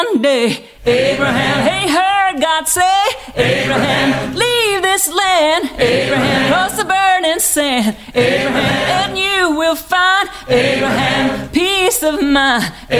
one day, Abraham, hey, heard God say, Abraham, leave this land, Abraham, cross the burning sand, Abraham, and you will find, Abraham, peace of mind,